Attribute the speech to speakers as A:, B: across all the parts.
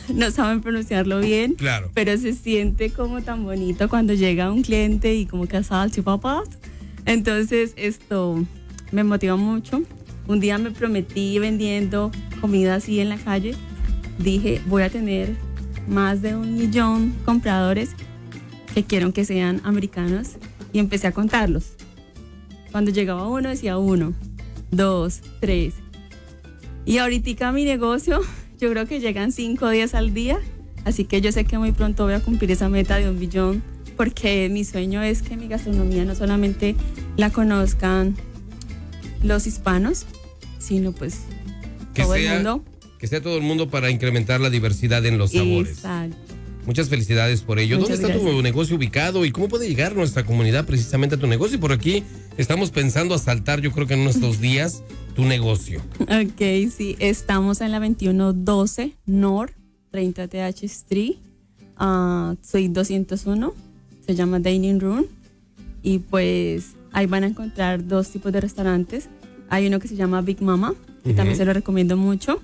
A: no saben pronunciarlo bien.
B: Claro.
A: Pero se siente como tan bonito cuando llega un cliente y como que salchipapas. Entonces esto me motiva mucho. Un día me prometí vendiendo comida así en la calle. Dije, voy a tener más de 1 millón de compradores que quiero que sean americanos. Y empecé a contarlos. Cuando llegaba uno, decía 1, 2, 3. Y ahorita mi negocio, yo creo que llegan 5 días al día. Así que yo sé que muy pronto voy a cumplir esa meta de 1 millón. Porque mi sueño es que mi gastronomía no solamente la conozcan los hispanos, sino pues todo el mundo.
B: Que sea todo el mundo para incrementar la diversidad en los sabores.
A: Exacto.
B: Muchas felicidades por ello.
A: Muchas
B: ¿Dónde está
A: gracias.
B: tu negocio ubicado y cómo puede llegar nuestra comunidad precisamente a tu negocio? Y por aquí estamos pensando asaltar, yo creo que en unos días, tu negocio.
A: Ok, sí, estamos en la 2112 North 30 TH Street, Suite 201, se llama Dining Room, y pues ahí van a encontrar 2 tipos de restaurantes. Hay uno que se llama Big Mama, que también se lo recomiendo mucho,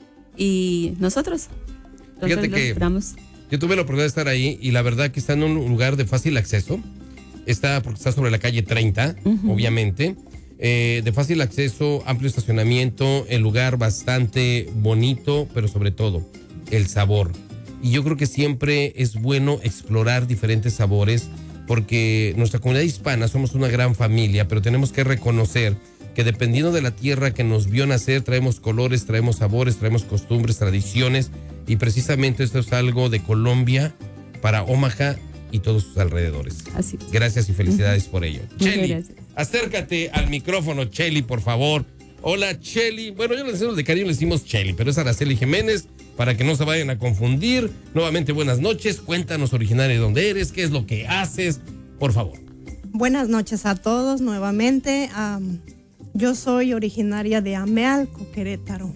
A: y nosotros. Entonces
B: Fíjate
A: lo
B: que
A: esperamos.
B: yo tuve la oportunidad de estar ahí y la verdad que está en un lugar de fácil acceso. Porque está sobre la calle 30, obviamente. De fácil acceso, amplio estacionamiento, el lugar bastante bonito, pero sobre todo el sabor. Y yo creo que siempre es bueno explorar diferentes sabores porque nuestra comunidad hispana somos una gran familia, pero tenemos que reconocer que dependiendo de la tierra que nos vio nacer, traemos colores, traemos sabores, traemos costumbres, tradiciones, y precisamente esto es algo de Colombia para Omaha y todos sus alrededores.
A: Así es.
B: Gracias y felicidades por ello.
A: Muchas
B: Chely,
A: gracias.
B: acércate al micrófono, Chely, por favor. Hola, Chely. Bueno, yo le decimos de cariño, le decimos Chely, pero es Araceli Jiménez, para que no se vayan a confundir. Nuevamente, buenas noches. Cuéntanos, originaria, de dónde eres, qué es lo que haces, por favor.
C: Buenas noches a todos nuevamente. Yo soy originaria de Amealco, Querétaro.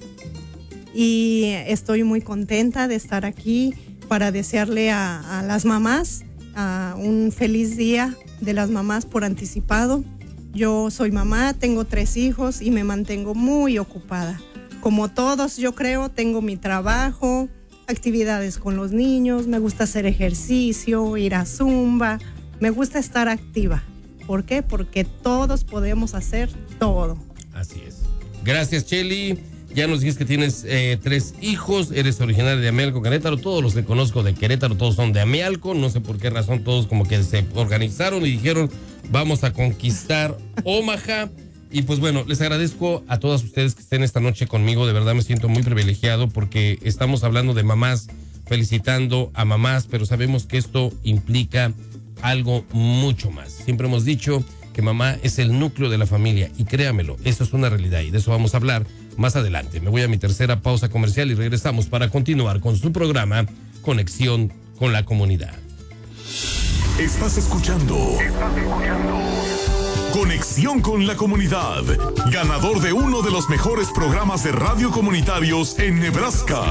C: Y estoy muy contenta de estar aquí para desearle a las mamás un feliz día de las mamás por anticipado. Yo soy mamá, tengo 3 hijos y me mantengo muy ocupada. Como todos, yo creo, tengo mi trabajo, actividades con los niños, me gusta hacer ejercicio, ir a Zumba, me gusta estar activa. ¿Por qué? Porque todos podemos hacer todo.
B: Así es. Gracias, Chely. Ya nos dijiste que tienes 3 hijos, eres originaria de Amealco, Querétaro. Todos los que conozco de Querétaro, todos son de Amealco. No sé por qué razón, todos como que se organizaron y dijeron, vamos a conquistar Omaha. Y pues bueno, les agradezco a todas ustedes que estén esta noche conmigo. De verdad me siento muy privilegiado porque estamos hablando de mamás, felicitando a mamás, pero sabemos que esto implica algo mucho más. Siempre hemos dicho que mamá es el núcleo de la familia y créamelo, eso es una realidad y de eso vamos a hablar más adelante. Me voy a mi tercera pausa comercial y regresamos para continuar con su programa Conexión con la Comunidad.
D: Estás escuchando Conexión con la Comunidad, ganador de uno de los mejores programas de radio comunitarios en Nebraska.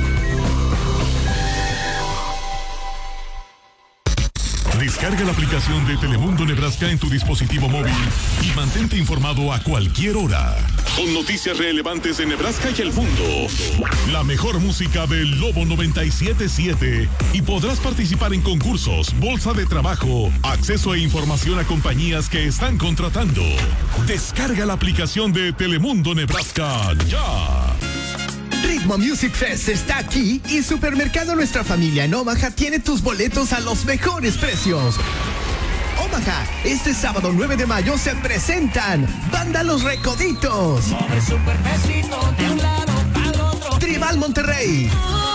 D: Descarga la aplicación de Telemundo Nebraska en tu dispositivo móvil y mantente informado a cualquier hora. Con noticias relevantes de Nebraska y el mundo. La mejor música del Lobo 97.7 y podrás participar en concursos, bolsa de trabajo, acceso e información a compañías que están contratando. Descarga la aplicación de Telemundo Nebraska ya.
E: Ritmo Music Fest está aquí y Supermercado Nuestra Familia en Omaha tiene tus boletos a los mejores precios. Omaha, este sábado 9 de mayo se presentan Banda Los Recoditos,
F: de un lado al otro.
E: Tribal Monterrey,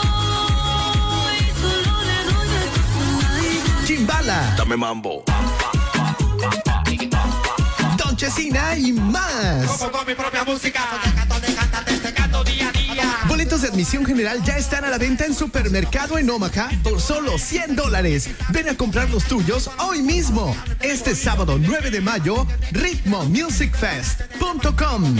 E: Chimbala,
D: Dame mambo.
E: Don Chesina y más.
F: Con mi propia música. Destacando día a día.
E: Boletos de admisión general ya están a la venta en Supermercado en Omaha por solo $100. Ven a comprar los tuyos hoy mismo. Este sábado 9 de mayo, ritmomusicfest.com.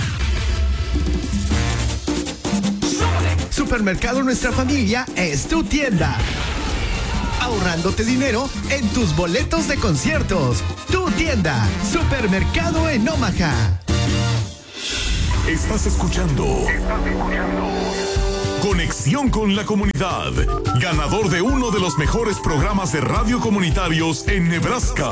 E: Supermercado Nuestra Familia es tu tienda. Ahorrándote dinero en tus boletos de conciertos. Tu tienda, Supermercado en Omaha.
D: Estás escuchando Conexión con la comunidad. Ganador de uno de los mejores programas de radio comunitarios en Nebraska.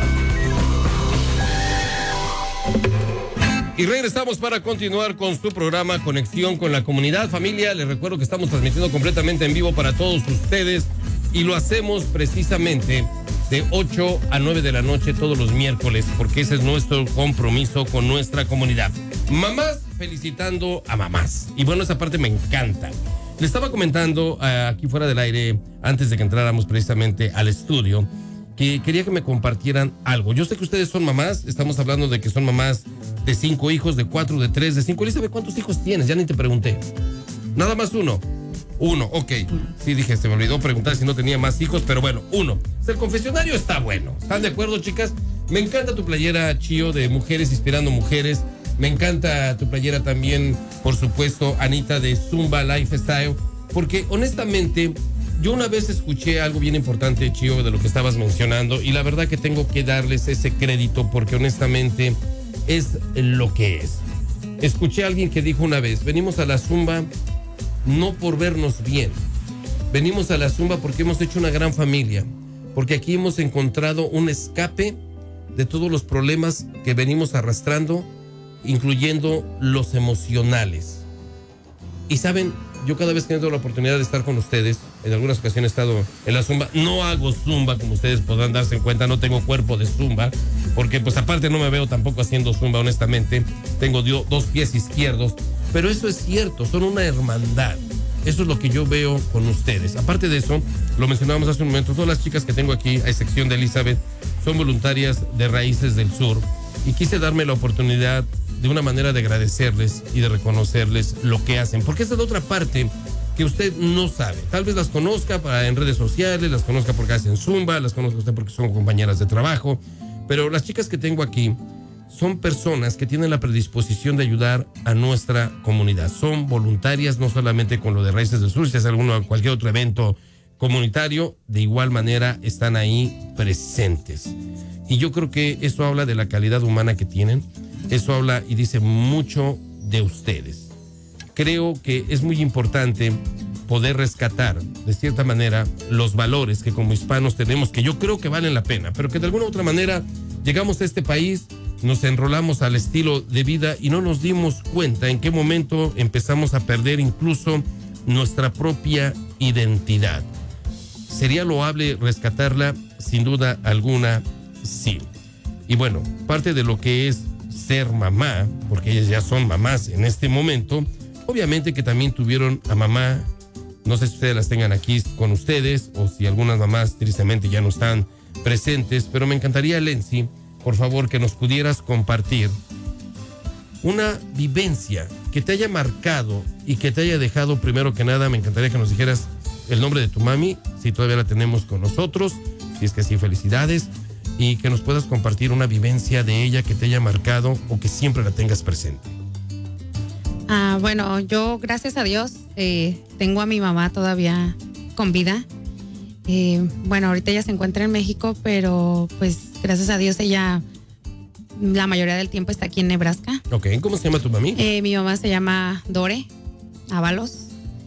B: Y regresamos para continuar con su programa Conexión con la Comunidad. Familia, les recuerdo que estamos transmitiendo completamente en vivo para todos ustedes y lo hacemos precisamente de 8 a 9 de la noche todos los miércoles, porque ese es nuestro compromiso con nuestra comunidad. Mamás felicitando a mamás. Y bueno, esa parte me encanta. Le estaba comentando aquí fuera del aire, antes de que entráramos precisamente al estudio, que quería que me compartieran algo. Yo sé que ustedes son mamás, estamos hablando de que son mamás de 5 hijos, de 4, de 3, de 5. Elizabeth, ¿cuántos hijos tienes? Ya ni te pregunté. Nada más uno. Uno, ok. Sí, dije, se me olvidó preguntar si no tenía más hijos, pero bueno, uno. El confesionario está bueno. ¿Están de acuerdo, chicas? Me encanta tu playera, Chío, de mujeres inspirando mujeres. Me encanta tu playera también, por supuesto, Anita, de Zumba Lifestyle. Porque, honestamente, yo una vez escuché algo bien importante, Chío, de lo que estabas mencionando. Y la verdad que tengo que darles ese crédito porque, honestamente, es lo que es. Escuché a alguien que dijo una vez, venimos a la Zumba no por vernos bien, venimos a la Zumba porque hemos hecho una gran familia, porque aquí hemos encontrado un escape de todos los problemas que venimos arrastrando, incluyendo los emocionales. Y saben, yo cada vez que tengo la oportunidad de estar con ustedes, en algunas ocasiones he estado en la Zumba, no hago Zumba como ustedes podrán darse en cuenta, no tengo cuerpo de Zumba, porque pues aparte no me veo tampoco haciendo Zumba, honestamente, tengo 2 pies izquierdos, pero eso es cierto, son una hermandad, eso es lo que yo veo con ustedes. Aparte de eso, lo mencionábamos hace un momento, todas las chicas que tengo aquí, a excepción de Elizabeth, son voluntarias de Raíces del Sur, y quise darme la oportunidad de una manera de agradecerles y de reconocerles lo que hacen, porque esa es la otra parte que usted no sabe. Tal vez las conozca en redes sociales, las conozca porque hacen Zumba, las conozca usted porque son compañeras de trabajo, pero las chicas que tengo aquí son personas que tienen la predisposición de ayudar a nuestra comunidad. Son voluntarias, no solamente con lo de Raíces del Sur, si hace cualquier otro evento comunitario, de igual manera están ahí presentes. Y yo creo que eso habla de la calidad humana que tienen, eso habla y dice mucho de ustedes. Creo que es muy importante poder rescatar, de cierta manera, los valores que como hispanos tenemos, que yo creo que valen la pena, pero que de alguna u otra manera llegamos a este país, nos enrolamos al estilo de vida y no nos dimos cuenta en qué momento empezamos a perder incluso nuestra propia identidad. ¿Sería loable rescatarla? Sin duda alguna, sí. Y bueno, parte de lo que es ser mamá, porque ellas ya son mamás en este momento, obviamente que también tuvieron a mamá, no sé si ustedes las tengan aquí con ustedes o si algunas mamás tristemente ya no están presentes, pero me encantaría, Lenzi, por favor, que nos pudieras compartir una vivencia que te haya marcado y que te haya dejado, primero que nada, me encantaría que nos dijeras el nombre de tu mami, si todavía la tenemos con nosotros, si es que sí, felicidades, y que nos puedas compartir una vivencia de ella que te haya marcado o que siempre la tengas presente.
G: Bueno, yo, gracias a Dios, tengo a mi mamá todavía con vida. Bueno, ahorita ella se encuentra en México, pero pues gracias a Dios ella la mayoría del tiempo está aquí en Nebraska.
B: Ok, ¿cómo se llama tu mami?
G: Mi mamá se llama Dore Ábalos.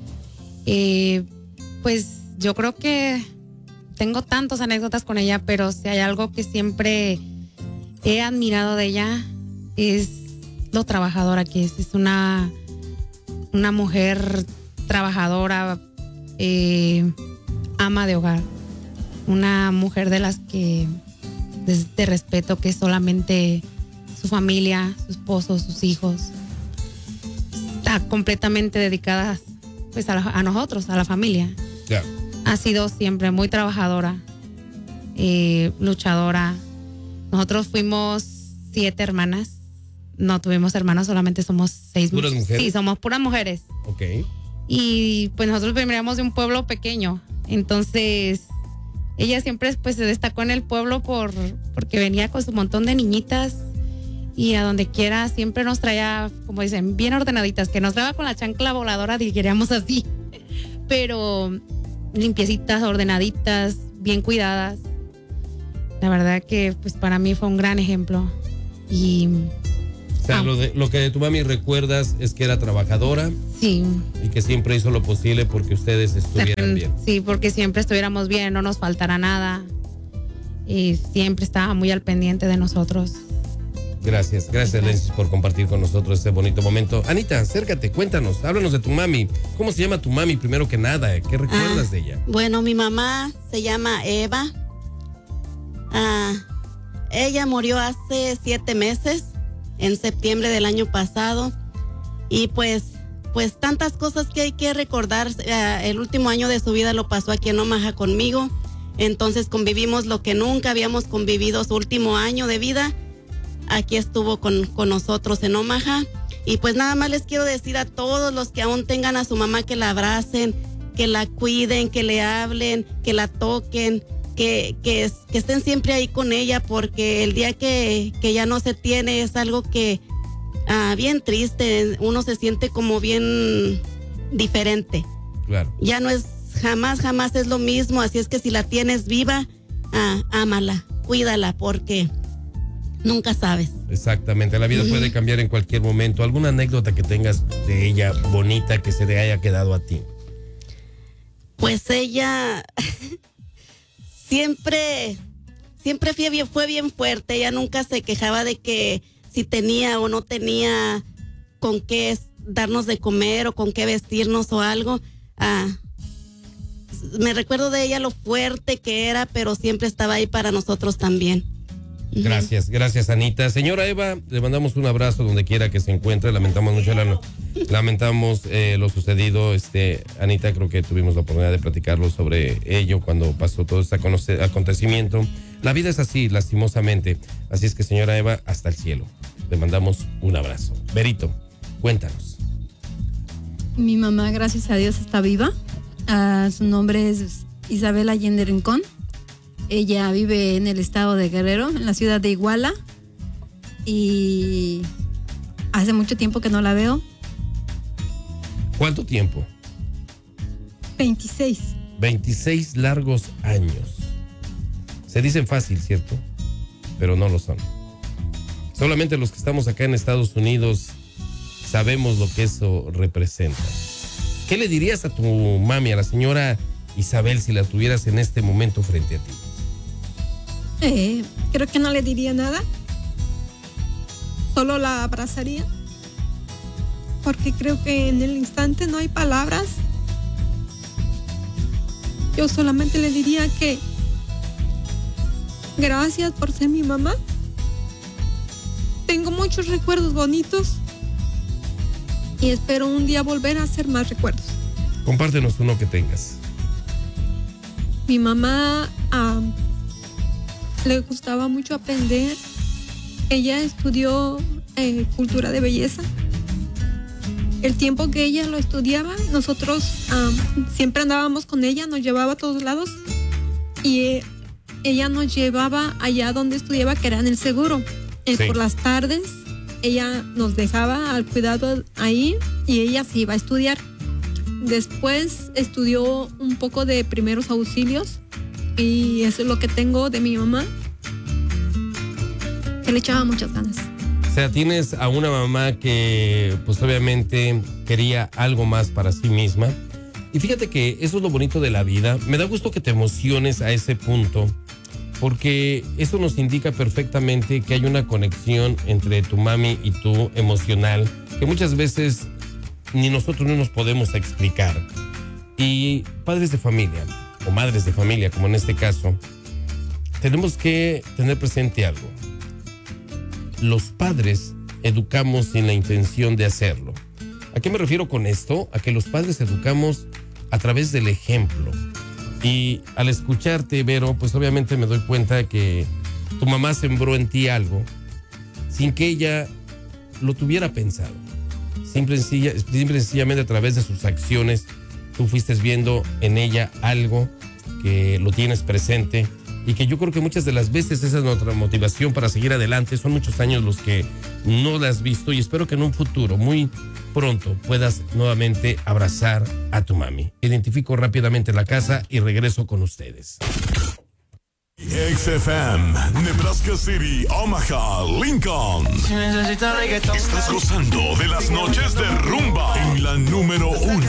G: Pues yo creo que tengo tantas anécdotas con ella, pero si hay algo que siempre he admirado de ella es lo trabajadora que es. Es una mujer trabajadora, ama de hogar, una mujer de las que de respeto, que solamente su familia, su esposo, sus hijos, está completamente dedicada pues a nosotros, a la familia.
B: Yeah.
G: Ha sido siempre muy trabajadora, luchadora. Nosotros fuimos 7 hermanas, no tuvimos hermanos, solamente somos 6.
B: ¿Puras mujeres?
G: Sí, somos puras mujeres.
B: Ok.
G: Y pues nosotros veníamos de un pueblo pequeño, entonces ella siempre pues se destacó en el pueblo porque venía con su montón de niñitas y a donde quiera siempre nos traía, como dicen, bien ordenaditas, que nos daba con la chancla voladora, diríamos así, pero limpiecitas, ordenaditas, bien cuidadas. La verdad que pues para mí fue un gran ejemplo y
B: O sea, lo que de tu mami recuerdas es que era trabajadora.
G: Sí.
B: Y que siempre hizo lo posible porque ustedes estuvieran bien.
G: Sí, porque siempre estuviéramos bien, no nos faltara nada. Y siempre estaba muy al pendiente de nosotros.
B: Gracias, Lensis, por compartir con nosotros este bonito momento. Anita, acércate, cuéntanos, háblanos de tu mami. ¿Cómo se llama tu mami primero que nada? ¿Qué recuerdas de ella?
H: Bueno, mi mamá se llama Eva. Ella murió hace 7 meses, en septiembre del año pasado. Y pues tantas cosas que hay que recordar. El último año de su vida lo pasó aquí en Omaha conmigo. Entonces convivimos lo que nunca habíamos convivido. Su último año de vida aquí estuvo con nosotros en Omaha. Y pues nada más les quiero decir a todos los que aún tengan a su mamá que la abracen, que la cuiden, que le hablen, que la toquen, que estén siempre ahí con ella, porque el día que ya no se tiene es algo que bien triste. Uno se siente como bien diferente.
B: Claro.
H: Ya no es jamás es lo mismo. Así es que si la tienes viva, ámala, cuídala, porque nunca sabes.
B: Exactamente, la vida puede cambiar en cualquier momento. ¿Alguna anécdota que tengas de ella bonita que se te haya quedado a ti?
H: Pues ella siempre fue bien fuerte. Ella nunca se quejaba de que si tenía o no tenía con qué darnos de comer o con qué vestirnos o algo. Me recuerdo de ella lo fuerte que era, pero siempre estaba ahí para nosotros también.
B: Gracias Anita. Señora Eva, le mandamos un abrazo donde quiera que se encuentre. Lamentamos mucho lo sucedido. Anita, creo que tuvimos la oportunidad de platicarlo sobre ello cuando pasó todo este acontecimiento. La vida es así, lastimosamente. Así es que, señora Eva, hasta el cielo. Le mandamos un abrazo. Berito, cuéntanos.
I: Mi mamá, gracias a Dios, está viva. Su nombre es Isabel Allende Rincón. Ella vive en el estado de Guerrero, en la ciudad de Iguala. Y hace mucho tiempo que no la veo.
B: ¿Cuánto tiempo?
I: 26.
B: 26 largos años. Se dicen fácil, ¿cierto? Pero no lo son. Solamente los que estamos acá en Estados Unidos sabemos lo que eso representa. ¿Qué le dirías a tu mami, a la señora Isabel, si la tuvieras en este momento frente a ti?
I: Creo que no le diría nada. Solo la abrazaría. Porque creo que en el instante no hay palabras. Yo solamente le diría que gracias por ser mi mamá. Tengo muchos recuerdos bonitos y espero un día volver a hacer más recuerdos.
B: Compártenos uno que tengas.
I: Mi mamá le gustaba mucho aprender. Ella estudió cultura de belleza. El tiempo que ella lo estudiaba, nosotros siempre andábamos con ella, nos llevaba a todos lados y ella nos llevaba allá donde estudiaba, que era en el seguro. Sí. Por las tardes ella nos dejaba al cuidado ahí y ella se iba a estudiar. Después estudió un poco de primeros auxilios y eso es lo que tengo de mi mamá, que le echaba muchas ganas.
B: O sea, tienes a una mamá que pues obviamente quería algo más para sí misma. Y fíjate que eso es lo bonito de la vida. Me da gusto que te emociones a ese punto, porque eso nos indica perfectamente que hay una conexión entre tu mami y tú emocional, que muchas veces ni nosotros no nos podemos explicar. Y padres de familia, o madres de familia, como en este caso, tenemos que tener presente algo. Los padres educamos sin la intención de hacerlo. ¿A qué me refiero con esto? A que los padres educamos a través del ejemplo. Y al escucharte, Vero, pues obviamente me doy cuenta que tu mamá sembró en ti algo sin que ella lo tuviera pensado. Simple y sencillamente a través de sus acciones, tú fuiste viendo en ella algo que lo tienes presente y que yo creo que muchas de las veces esa es nuestra motivación para seguir adelante. Son muchos años los que no la has visto y espero que en un futuro muy pronto puedas nuevamente abrazar a tu mami. Identifico rápidamente la casa y regreso con ustedes.
D: XFM, Nebraska City, Omaha, Lincoln. Estás gozando de las noches de rumba en la número 1.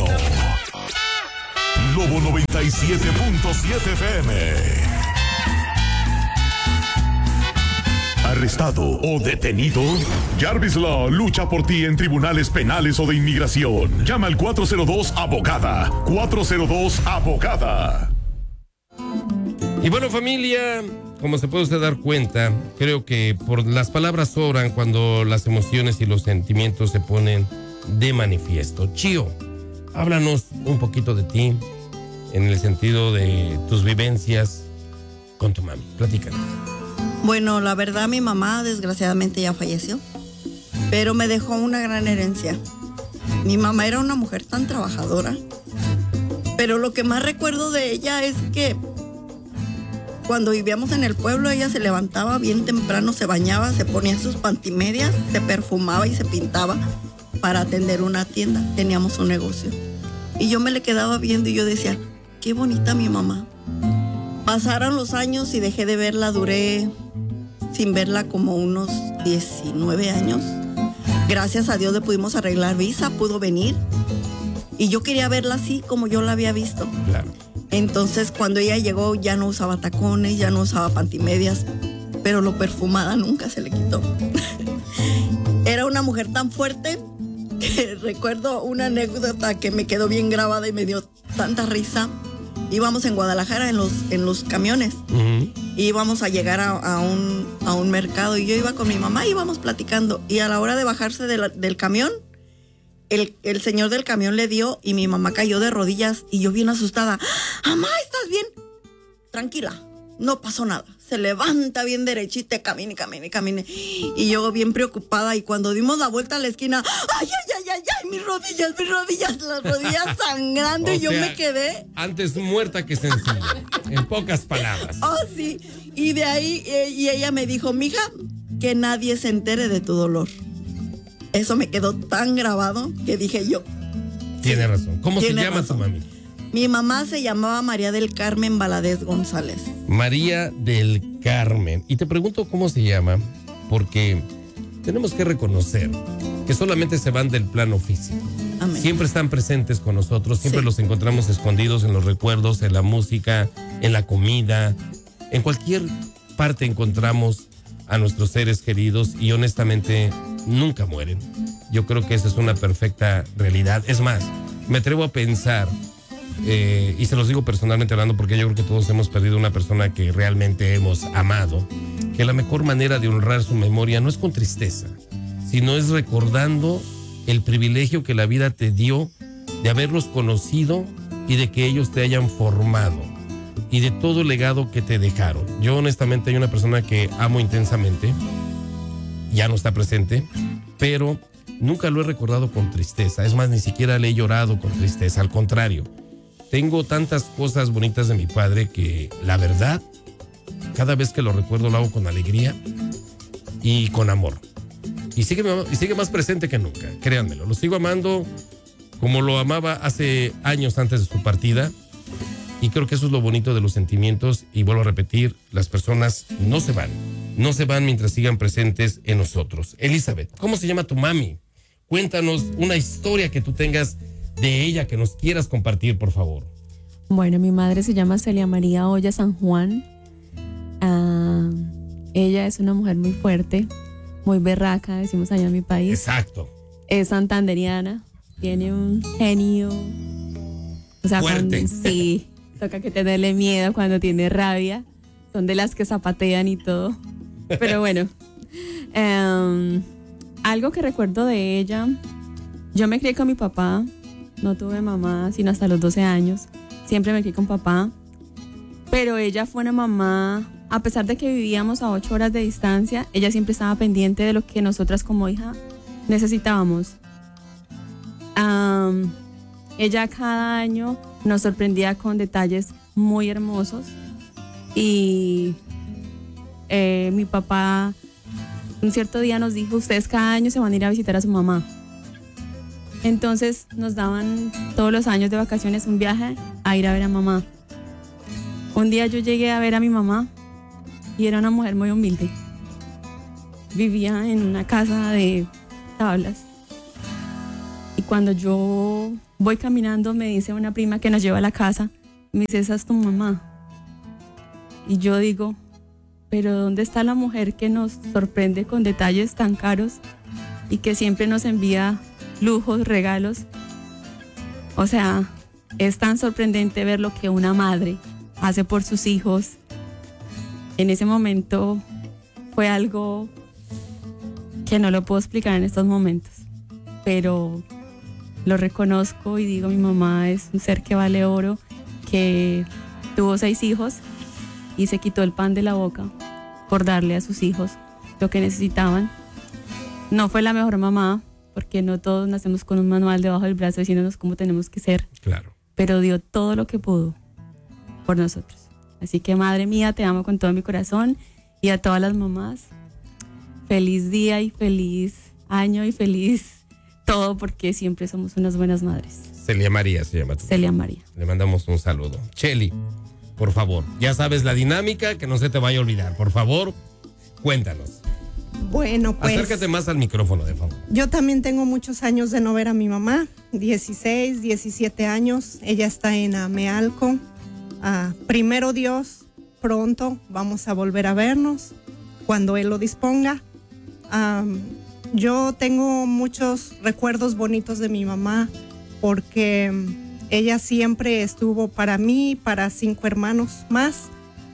D: Lobo 97.7 FM. ¿Arrestado o detenido? Jarvis Law lucha por ti en tribunales penales o de inmigración. Llama al 402-ABOGADA. 402-ABOGADA.
B: Y bueno, familia, como se puede usted dar cuenta, creo que por las palabras sobran cuando las emociones y los sentimientos se ponen de manifiesto. Chío, háblanos un poquito de ti, en el sentido de tus vivencias con tu mami. Platícanos.
J: Bueno, la verdad, mi mamá desgraciadamente ya falleció, pero me dejó una gran herencia. Mi mamá era una mujer tan trabajadora, pero lo que más recuerdo de ella es que cuando vivíamos en el pueblo, ella se levantaba bien temprano, se bañaba, se ponía sus pantimedias, se perfumaba y se pintaba para atender una tienda. Teníamos un negocio. Y yo me le quedaba viendo y yo decía, qué bonita mi mamá. Pasaron los años y dejé de verla, duré sin verla como unos 19 años. Gracias a Dios le pudimos arreglar visa, pudo venir. Y yo quería verla así como yo la había visto.
B: Claro.
J: Entonces cuando ella llegó ya no usaba tacones, ya no usaba pantimedias, pero lo perfumada nunca se le quitó. Era una mujer tan fuerte que recuerdo una anécdota que me quedó bien grabada y me dio tanta risa. Íbamos en Guadalajara en los camiones. Uh-huh. Íbamos a llegar a un mercado y yo iba con mi mamá y íbamos platicando. Y a la hora de bajarse del camión, el señor del camión le dio y mi mamá cayó de rodillas y yo bien asustada. ¡Mamá, estás bien! Tranquila, no pasó nada. Se levanta bien derechita, camine. Y yo bien preocupada y cuando dimos la vuelta a la esquina, ¡ay, mis rodillas! Las rodillas sangrando y yo me quedé.
B: Antes muerta que sencilla, en pocas palabras.
J: Oh, sí. Y de ahí, y ella me dijo, mija, que nadie se entere de tu dolor. Eso me quedó tan grabado que dije yo.
B: Tiene razón. ¿Cómo se llama tu mami?
J: Mi mamá se llamaba María del Carmen Valadez González.
B: María del Carmen. Y te pregunto cómo se llama, porque tenemos que reconocer que solamente se van del plano físico.
J: Amén.
B: Siempre están presentes con nosotros, siempre los encontramos escondidos en los recuerdos, en la música, en la comida. En cualquier parte encontramos a nuestros seres queridos y honestamente nunca mueren. Yo creo que esa es una perfecta realidad. Es más, me atrevo a pensar, y se los digo personalmente hablando porque yo creo que todos hemos perdido una persona que realmente hemos amado, que la mejor manera de honrar su memoria no es con tristeza, sino es recordando el privilegio que la vida te dio de haberlos conocido y de que ellos te hayan formado y de todo el legado que te dejaron. Yo honestamente hay una persona que amo intensamente, ya no está presente, pero nunca lo he recordado con tristeza. Es más, ni siquiera le he llorado con tristeza, al contrario. Tengo tantas cosas bonitas de mi padre que la verdad, cada vez que lo recuerdo lo hago con alegría y con amor. Y sigue más presente que nunca, créanmelo. Lo sigo amando como lo amaba hace años antes de su partida. Y creo que eso es lo bonito de los sentimientos. Y vuelvo a repetir, las personas no se van mientras sigan presentes en nosotros. Elizabeth, ¿cómo se llama tu mami? Cuéntanos una historia que tú tengas de ella que nos quieras compartir, por favor.
A: Bueno, mi madre se llama Celia María Olla San Juan. Ella es una mujer muy fuerte, muy berraca, decimos allá en mi país.
B: Exacto.
A: Es santanderiana, tiene un genio. O sea,
B: fuerte.
A: Sí, toca que tenerle miedo cuando tiene rabia. Son de las que zapatean y todo. Pero bueno, algo que recuerdo de ella, yo me crié con mi papá. No tuve mamá sino hasta los 12 años. Siempre me crié con papá. Pero ella fue una mamá, a pesar de que vivíamos a 8 horas de distancia, ella siempre estaba pendiente de lo que nosotras como hija necesitábamos. Ella cada año nos sorprendía con detalles muy hermosos. Y mi papá un cierto día nos dijo, ustedes cada año se van a ir a visitar a su mamá. Entonces nos daban todos los años de vacaciones un viaje a ir a ver a mamá. Un día yo llegué a ver a mi mamá y era una mujer muy humilde. Vivía en una casa de tablas. Y cuando yo voy caminando, me dice una prima que nos lleva a la casa, me dice, esa es tu mamá. Y yo digo, pero ¿dónde está la mujer que nos sorprende con detalles tan caros y que siempre nos envía lujos, regalos? O sea, es tan sorprendente ver lo que una madre hace por sus hijos. En ese momento fue algo que no lo puedo explicar en estos momentos, pero lo reconozco y digo, mi mamá es un ser que vale oro, que tuvo 6 hijos y se quitó el pan de la boca por darle a sus hijos lo que necesitaban. No fue la mejor mamá, porque no todos nacemos con un manual debajo del brazo diciéndonos cómo tenemos que ser.
B: Claro.
A: Pero dio todo lo que pudo por nosotros. Así que, madre mía, te amo con todo mi corazón, y a todas las mamás, feliz día y feliz año y feliz todo, porque siempre somos unas buenas madres.
B: Celia María se llama tu.
A: Celia María.
B: Le mandamos un saludo. Cheli, por favor, ya sabes la dinámica, que no se te vaya a olvidar. Por favor, cuéntanos.
C: Bueno, pues
B: Acércate más al micrófono, de favor.
C: yo también tengo muchos años de no ver a mi mamá, 16, 17 años. Ella está en Amealco. Primero Dios, pronto vamos a volver a vernos cuando Él lo disponga. Yo tengo muchos recuerdos bonitos de mi mamá, porque ella siempre estuvo para mí, para 5 hermanos más.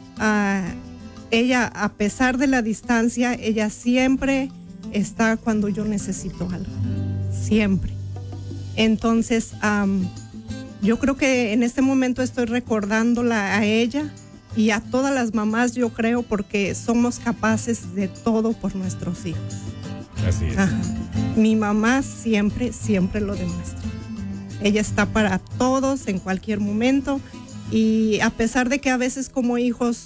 C: Ella, a pesar de la distancia, ella siempre está cuando yo necesito algo, siempre. Entonces, yo creo que en este momento estoy recordándola a ella y a todas las mamás, yo creo, porque somos capaces de todo por nuestros hijos.
B: Así es.
C: Ajá. Mi mamá siempre, siempre lo demuestra. Ella está para todos en cualquier momento, y a pesar de que a veces como hijos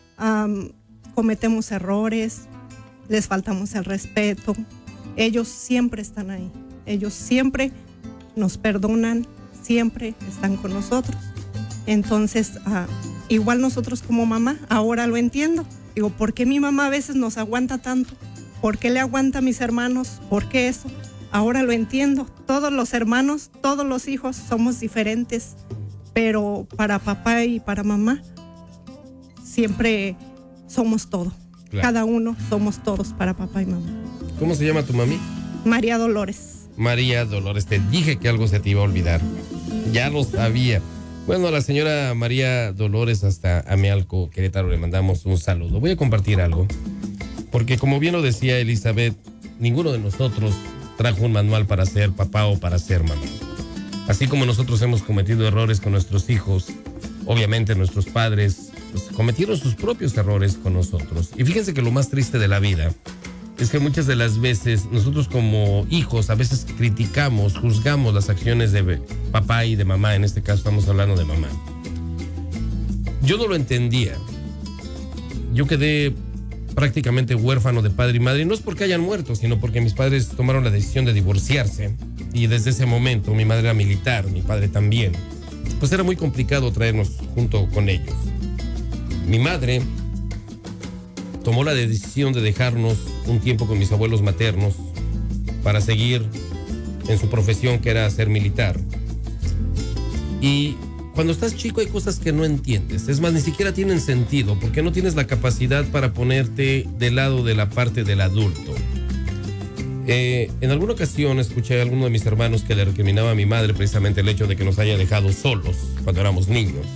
C: cometemos errores, les faltamos el respeto, ellos siempre están ahí. Ellos siempre nos perdonan, siempre están con nosotros. Entonces, igual nosotros como mamá, ahora lo entiendo. Digo, ¿por qué mi mamá a veces nos aguanta tanto? ¿Por qué le aguanta a mis hermanos? ¿Por qué eso? Ahora lo entiendo. Todos los hermanos, todos los hijos somos diferentes, pero para papá y para mamá siempre somos todo.
B: Claro.
C: Cada uno somos todos para papá y mamá.
B: ¿Cómo se llama tu mami?
C: María Dolores.
B: María Dolores, te dije que algo se te iba a olvidar. Ya lo sabía. Bueno, a la señora María Dolores hasta Amealco, Querétaro, le mandamos un saludo. Voy a compartir algo, porque como bien lo decía Elizabeth, ninguno de nosotros trajo un manual para ser papá o para ser mamá. Así como nosotros hemos cometido errores con nuestros hijos, obviamente nuestros padres pues, cometieron sus propios errores con nosotros. Y fíjense que lo más triste de la vida es que muchas de las veces nosotros como hijos a veces criticamos, juzgamos las acciones de papá y de mamá. En este caso estamos hablando de mamá. Yo no lo entendía. Yo quedé prácticamente huérfano de padre y madre, y no es porque hayan muerto, sino porque mis padres tomaron la decisión de divorciarse, y desde ese momento mi madre era militar, mi padre también, pues era muy complicado traernos junto con ellos. Mi madre tomó la decisión de dejarnos un tiempo con mis abuelos maternos para seguir en su profesión, que era ser militar. Y cuando estás chico hay cosas que no entiendes, es más, ni siquiera tienen sentido, porque no tienes la capacidad para ponerte del lado de la parte del adulto. En alguna ocasión escuché a alguno de mis hermanos que le recriminaba a mi madre precisamente el hecho de que nos haya dejado solos cuando éramos niños.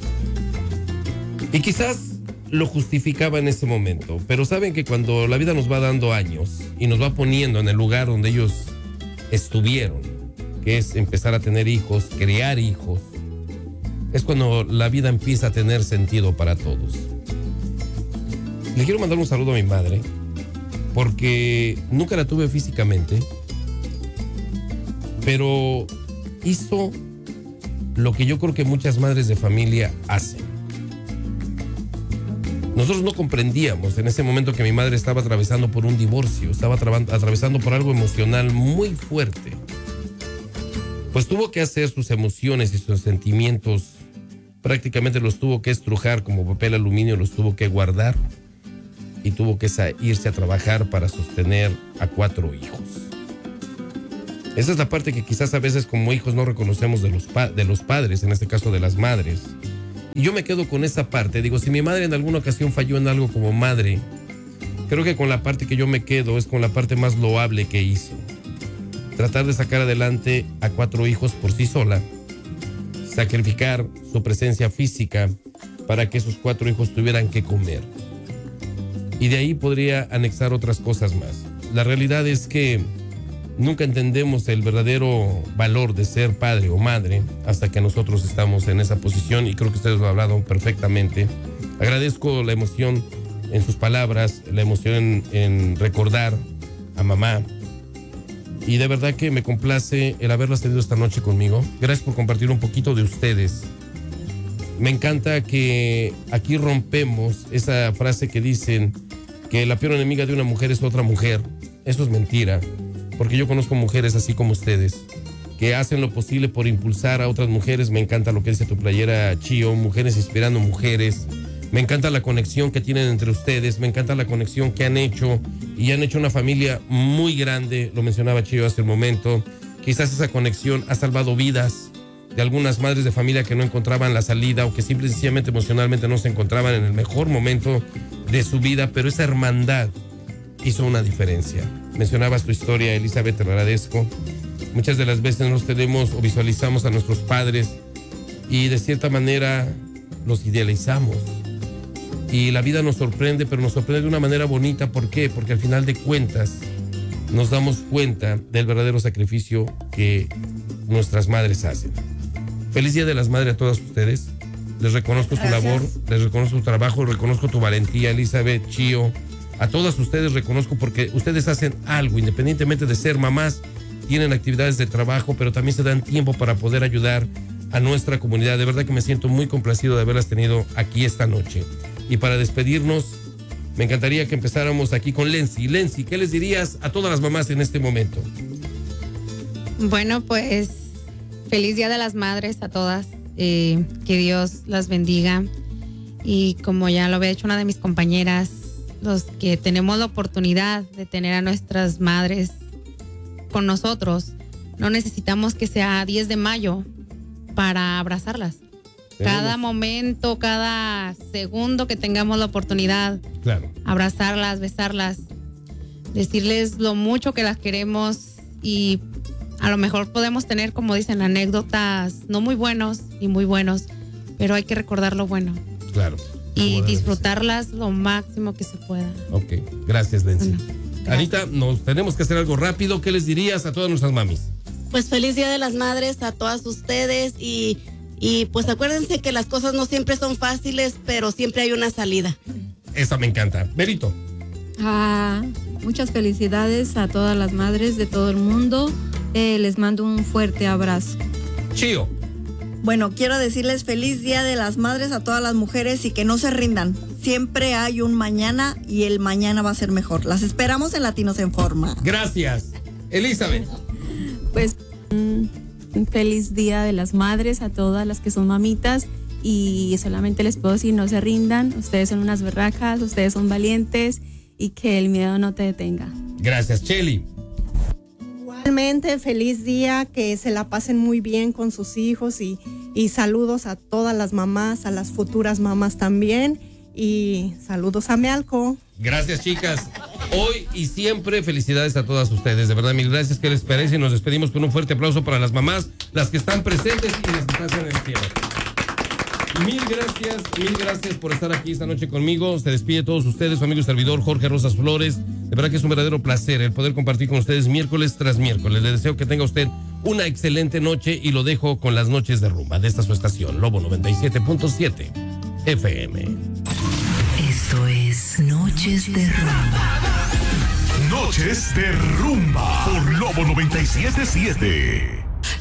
B: Y quizás lo justificaba en ese momento, pero saben que cuando la vida nos va dando años y nos va poniendo en el lugar donde ellos estuvieron, que es empezar a tener hijos, criar hijos, es cuando la vida empieza a tener sentido para todos. Le quiero mandar un saludo a mi madre, porque nunca la tuve físicamente, pero hizo lo que yo creo que muchas madres de familia hacen. Nosotros no comprendíamos en ese momento que mi madre estaba atravesando por un divorcio, estaba atravesando por algo emocional muy fuerte. Pues tuvo que hacer sus emociones y sus sentimientos, prácticamente los tuvo que estrujar como papel aluminio, los tuvo que guardar tuvo que irse a trabajar para sostener a 4 hijos. Esa es la parte que quizás a veces como hijos no reconocemos de los padres, en este caso de las madres. Y yo me quedo con esa parte. Digo, si mi madre en alguna ocasión falló en algo como madre, creo que con la parte que yo me quedo es con la parte más loable que hizo. Tratar de sacar adelante a 4 hijos por sí sola, sacrificar su presencia física para que esos 4 hijos tuvieran que comer. Y de ahí podría anexar otras cosas más. La realidad es que nunca entendemos el verdadero valor de ser padre o madre hasta que nosotros estamos en esa posición, y creo que ustedes lo han hablado perfectamente. Agradezco la emoción en sus palabras, la emoción en recordar a mamá, y de verdad que me complace el haberlas tenido esta noche conmigo. Gracias por compartir un poquito de ustedes. Me encanta que aquí rompemos esa frase que dicen que la peor enemiga de una mujer es otra mujer. Eso es mentira, porque yo conozco mujeres así como ustedes que hacen lo posible por impulsar a otras mujeres. Me encanta lo que dice tu playera, Chío, mujeres inspirando mujeres. Me encanta la conexión que tienen entre ustedes, me encanta la conexión que han hecho, y han hecho una familia muy grande. Lo mencionaba Chío hace un momento. Quizás esa conexión ha salvado vidas de algunas madres de familia que no encontraban la salida, o que simple y sencillamente emocionalmente no se encontraban en el mejor momento de su vida, pero esa hermandad hizo una diferencia. Mencionabas tu historia, Elizabeth, te lo agradezco. Muchas de las veces nos tenemos o visualizamos a nuestros padres y de cierta manera los idealizamos. Y la vida nos sorprende, pero nos sorprende de una manera bonita. ¿Por qué? Porque al final de cuentas nos damos cuenta del verdadero sacrificio que nuestras madres hacen. Feliz Día de las Madres a todas ustedes. Les reconozco su labor, les reconozco su trabajo, reconozco tu valentía, Elizabeth, Chío. A todas ustedes reconozco, porque ustedes hacen algo, independientemente de ser mamás, tienen actividades de trabajo, pero también se dan tiempo para poder ayudar a nuestra comunidad. De verdad que me siento muy complacido de haberlas tenido aquí esta noche. Y para despedirnos, me encantaría que empezáramos aquí con Lency. Lency, ¿qué les dirías a todas las mamás en este momento?
G: Bueno, pues feliz Día de las Madres a todas. Que Dios las bendiga. Y como ya lo había dicho una de mis compañeras, los que tenemos la oportunidad de tener a nuestras madres con nosotros, no necesitamos que sea 10 de mayo para abrazarlas. Cada momento, cada segundo que tengamos la oportunidad, claro, abrazarlas, besarlas, decirles lo mucho que las queremos. Y a lo mejor podemos tener, como dicen, anécdotas no muy buenos y muy buenos, pero hay que recordar lo bueno. Claro. Y disfrutarlas lo máximo que se pueda. Ok, gracias, Lency. Bueno, gracias.
B: Anita, nos tenemos que hacer algo rápido. ¿Qué les dirías a todas nuestras mamis?
H: Pues feliz Día de las Madres a todas ustedes, y pues acuérdense que las cosas no siempre son fáciles, pero siempre hay una salida.
B: Esa me encanta. Berito.
I: Muchas felicidades a todas las madres de todo el mundo. Les mando un fuerte abrazo.
B: Chío.
J: Bueno, quiero decirles feliz Día de las Madres a todas las mujeres, y que no se rindan. Siempre hay un mañana, y el mañana va a ser mejor. Las esperamos en Latinos en Forma.
B: Gracias. Elizabeth.
A: Pues un feliz Día de las Madres a todas las que son mamitas, y solamente les puedo decir, no se rindan. Ustedes son unas berracas, ustedes son valientes, y que el miedo no te detenga.
B: Gracias, Cheli.
C: Igualmente, feliz día, que se la pasen muy bien con sus hijos, y saludos a todas las mamás, a las futuras mamás también, y saludos a Mealco.
B: Gracias, chicas. Hoy y siempre felicidades a todas ustedes. De verdad, mil gracias. ¿Qué les parece? Y nos despedimos con un fuerte aplauso para las mamás, las que están presentes y las que están en el cielo. Mil gracias por estar aquí esta noche conmigo. Se despide todos ustedes, su amigo y servidor Jorge Rosas Flores. De verdad que es un verdadero placer el poder compartir con ustedes miércoles tras miércoles. Le deseo que tenga usted una excelente noche, y lo dejo con las noches de rumba de esta su estación, Lobo 97.7 FM.
K: Esto es Noches de Rumba.
D: Noches de Rumba por Lobo 97.7.